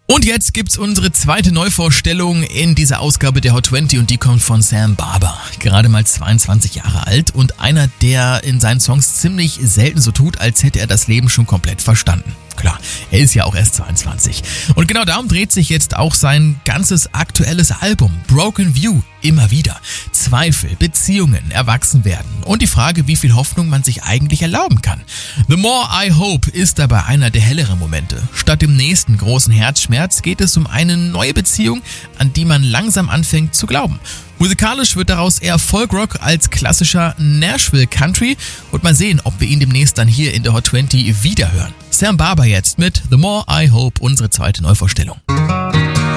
Und jetzt gibt's unsere zweite Neuvorstellung in dieser Ausgabe der Hot 20 und die kommt von Sam Barber. Gerade mal 22 Jahre alt und einer, der in seinen Songs ziemlich selten so tut, als hätte er das Leben schon komplett verstanden. Klar, er ist ja auch erst 22. Und genau darum dreht sich jetzt auch sein ganzes aktuelles Album Broken View immer wieder. Zweifel, Beziehungen, Erwachsenwerden und die Frage, wie viel Hoffnung man sich eigentlich erlauben kann. The More I Hope ist dabei einer der helleren Momente. Statt dem nächsten großen Herzschmerz geht es um eine neue Beziehung, an die man langsam anfängt zu glauben. Musikalisch wird daraus eher Folkrock als klassischer Nashville Country und mal sehen, ob wir ihn demnächst dann hier in der Hot 20 wiederhören. Sam Barber jetzt mit The More I Hope, unsere zweite Neuvorstellung.